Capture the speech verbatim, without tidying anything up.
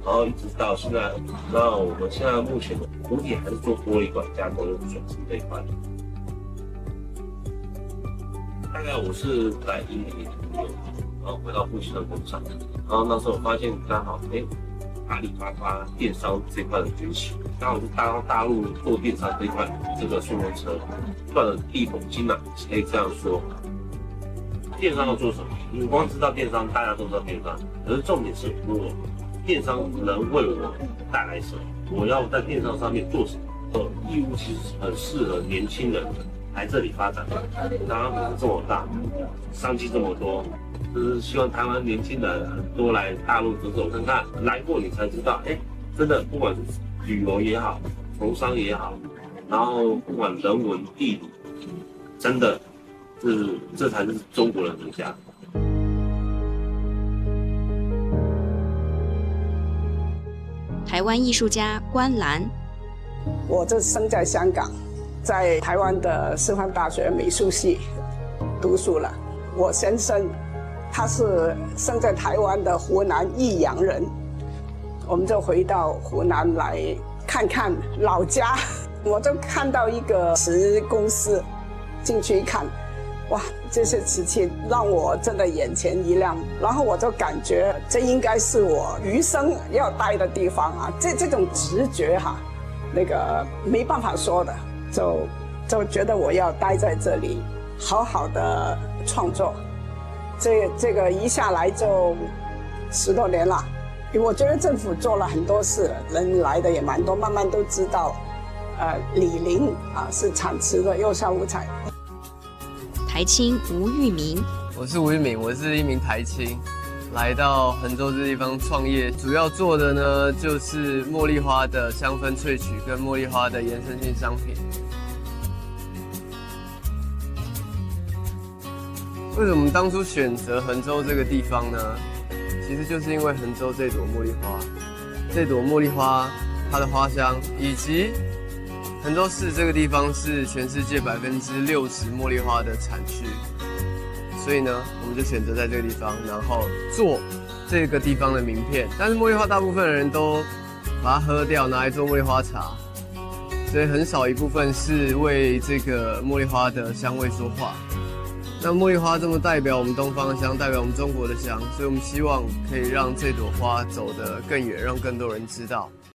然后一直到现在，那我们现在目前主体还是做玻璃管加工水晶这一块。大概我是在一年左右，然后回到父亲的工厂，然后那时候我发现刚好哎。阿里巴巴电商这一块的崛起，刚好是大大陆做电商这一块，这个顺风车赚了一桶金啊，可以这样说。电商要做什么？你光知道电商，大家都知道电商，可是重点是我电商能为我带来什么？我要在电商上面做什么？呃，义乌其实很适合年轻人来这里发展。台湾这么大，商机这么多。就是希望台湾年轻人多来大陆走走看看，来过你才知道，哎，真的不管是旅游也好，从商也好，然后不管人文地理，真的是这才是中国人的家。 台湾艺术家关兰， 我这生在香港，在台湾的师范大学美术系读书了。我先生。他是生在台湾的湖南益阳人，我们就回到湖南来看看老家。我就看到一个瓷公司，进去一看，哇，这些瓷器让我真的眼前一亮。然后我就感觉这应该是我余生要待的地方啊，这这种直觉哈、啊，那个没办法说的，就就觉得我要待在这里，好好的创作。这这个一下来就十多年了，因为我觉得政府做了很多事，人来的也蛮多，慢慢都知道，呃，李林啊是产瓷的釉下五彩。 台青吴玉明， 我是吴玉明，我是一名台青，来到衡州这地方创业，主要做的呢就是茉莉花的香氛萃取跟茉莉花的延伸性商品。为什么我们当初选择衡州这个地方呢？其实就是因为衡州这朵茉莉花，这朵茉莉花它的花香，以及衡州市这个地方是全世界百分之六十茉莉花的产区，所以呢，我们就选择在这个地方，然后做这个地方的名片。但是茉莉花大部分的人都把它喝掉，拿来做茉莉花茶，所以很少一部分是为这个茉莉花的香味说话。那茉莉花这么代表我们东方的香，代表我们中国的香，所以我们希望可以让这朵花走得更远，让更多人知道。